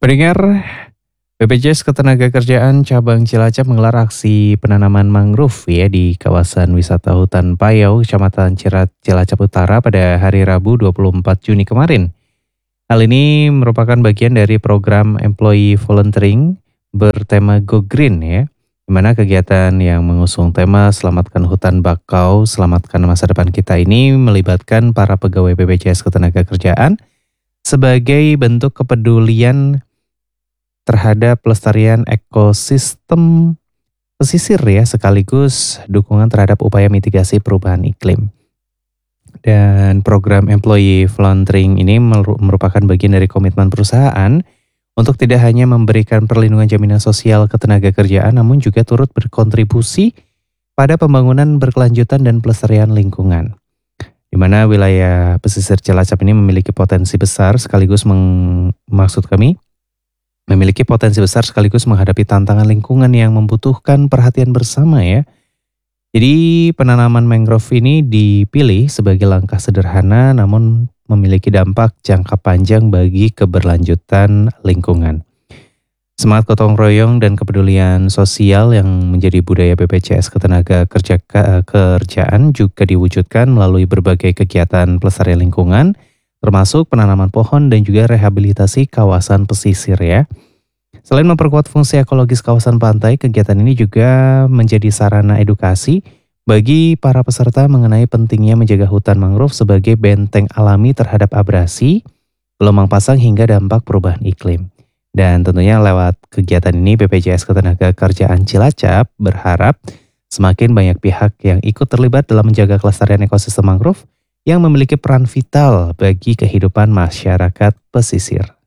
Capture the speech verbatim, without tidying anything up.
Pendengar, B P Js Ketenagakerjaan Cabang Cilacap menggelar aksi penanaman mangrove ya di kawasan wisata hutan Payau, Kecamatan Cirat, Cilacap Utara pada hari Rabu dua puluh empat Juni kemarin. Hal ini merupakan bagian dari program Employee Volunteering bertema Go Green ya, di mana kegiatan yang mengusung tema Selamatkan Hutan Bakau, Selamatkan Masa Depan Kita ini melibatkan para pegawai B P Js Ketenagakerjaan sebagai bentuk kepedulian terhadap pelestarian ekosistem pesisir ya, sekaligus dukungan terhadap upaya mitigasi perubahan iklim. Dan program Employee Volunteering ini merupakan bagian dari komitmen perusahaan untuk tidak hanya memberikan perlindungan jaminan sosial ketenagakerjaan, namun juga turut berkontribusi pada pembangunan berkelanjutan dan pelestarian lingkungan. Di mana wilayah pesisir Cilacap ini memiliki potensi besar sekaligus meng, maksud kami memiliki potensi besar sekaligus menghadapi tantangan lingkungan yang membutuhkan perhatian bersama ya. Jadi penanaman mangrove ini dipilih sebagai langkah sederhana namun memiliki dampak jangka panjang bagi keberlanjutan lingkungan. Semangat gotong royong dan kepedulian sosial yang menjadi budaya B P J S Ketenagakerjaan juga diwujudkan melalui berbagai kegiatan pelestarian lingkungan, termasuk penanaman pohon dan juga rehabilitasi kawasan pesisir ya. Selain memperkuat fungsi ekologis kawasan pantai, kegiatan ini juga menjadi sarana edukasi bagi para peserta mengenai pentingnya menjaga hutan mangrove sebagai benteng alami terhadap abrasi, gelombang pasang hingga dampak perubahan iklim. Dan tentunya lewat kegiatan ini B P J S Ketenagakerjaan Cilacap berharap semakin banyak pihak yang ikut terlibat dalam menjaga kelestarian ekosistem mangrove yang memiliki peran vital bagi kehidupan masyarakat pesisir.